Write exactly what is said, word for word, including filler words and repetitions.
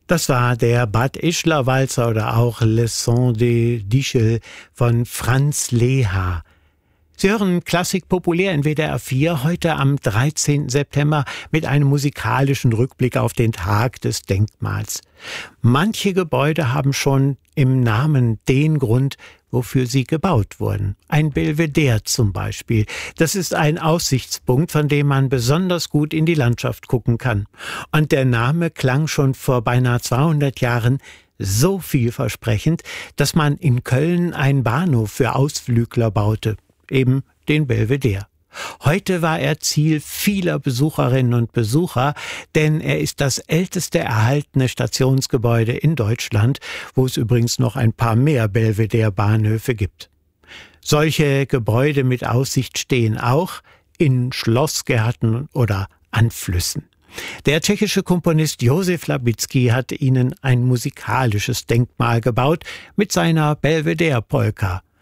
Das war der Bad Ischler-Walzer oder auch Le Son de d'Ischl von Franz Leha. Sie hören Klassik populär in W D R vier heute am dreizehnten September mit einem musikalischen Rückblick auf den Tag des Denkmals. Manche Gebäude haben schon im Namen den Grund, wofür sie gebaut wurden. Ein Belvedere zum Beispiel. Das ist ein Aussichtspunkt, von dem man besonders gut in die Landschaft gucken kann. Und der Name klang schon vor beinahe zweihundert Jahren so vielversprechend, dass man in Köln einen Bahnhof für Ausflügler baute. Eben den Belvedere. Heute war er Ziel vieler Besucherinnen und Besucher, denn er ist das älteste erhaltene Stationsgebäude in Deutschland, wo es übrigens noch ein paar mehr Belvedere-Bahnhöfe gibt. Solche Gebäude mit Aussicht stehen auch in Schlossgärten oder an Flüssen. Der tschechische Komponist Josef Labitzky hat ihnen ein musikalisches Denkmal gebaut mit seiner Belvedere-Polka.